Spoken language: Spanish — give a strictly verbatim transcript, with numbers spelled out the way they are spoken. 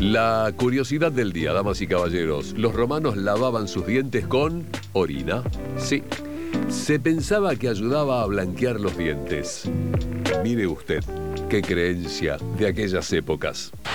La curiosidad del día, damas y caballeros. Los romanos lavaban sus dientes con orina. Sí, se pensaba que ayudaba a blanquear los dientes. Mire usted, qué creencia de aquellas épocas.